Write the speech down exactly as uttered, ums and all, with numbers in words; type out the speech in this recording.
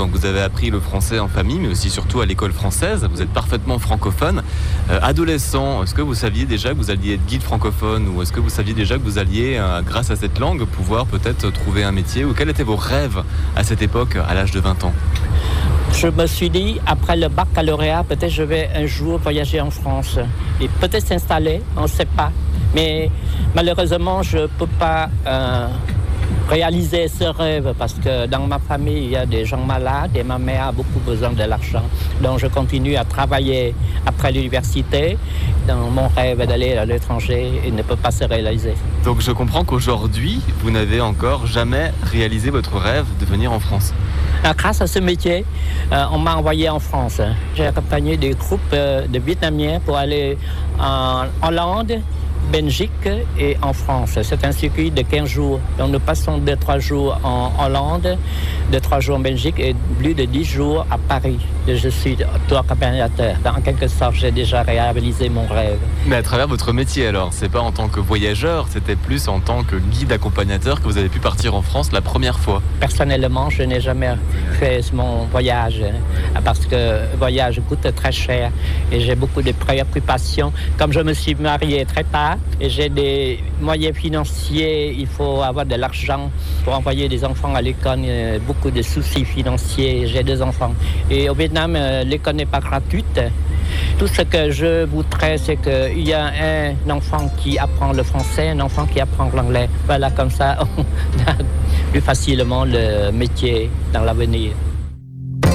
donc vous avez appris le français en famille, mais aussi surtout à l'école française. Vous êtes parfaitement francophone. Euh, adolescent, est-ce que vous saviez déjà que vous alliez être guide francophone, ou est-ce que vous saviez déjà que vous alliez, euh, grâce à cette langue, pouvoir peut-être trouver un métier, ou quels étaient vos rêves à cette époque, à l'âge de vingt ans? Je me suis dit, après le baccalauréat, peut-être je vais un jour voyager en France et peut-être s'installer, on ne sait pas. Mais malheureusement, je ne peux pas euh, réaliser ce rêve parce que dans ma famille, il y a des gens malades et ma mère a beaucoup besoin de l'argent. Donc je continue à travailler après l'université. Dans mon rêve d'aller à l'étranger, il ne peut pas se réaliser. Donc je comprends qu'aujourd'hui, vous n'avez encore jamais réalisé votre rêve de venir en France. Grâce à ce métier, euh, on m'a envoyé en France. J'ai accompagné des groupes euh, de Vietnamiens pour aller en Hollande, Belgique et en France. C'est un circuit de quinze jours. Donc nous passons deux trois jours en Hollande, deux trois jours en Belgique et plus de dix jours à Paris. Je suis auto-accompagnateur. En quelque sorte, j'ai déjà réalisé mon rêve. Mais à travers votre métier alors, c'est pas en tant que voyageur, c'était plus en tant que guide accompagnateur que vous avez pu partir en France la première fois. Personnellement, je n'ai jamais fait mon voyage parce que le voyage coûte très cher et j'ai beaucoup de préoccupations. Comme je me suis marié très tard et j'ai des moyens financiers, il faut avoir de l'argent pour envoyer des enfants à l'école, beaucoup de soucis financiers, j'ai deux enfants. Et au Vietnam, l'école n'est pas gratuite. Tout ce que je voudrais, c'est qu'il y a un enfant qui apprend le français, un enfant qui apprend l'anglais. Voilà, comme ça, on a plus facilement le métier dans l'avenir.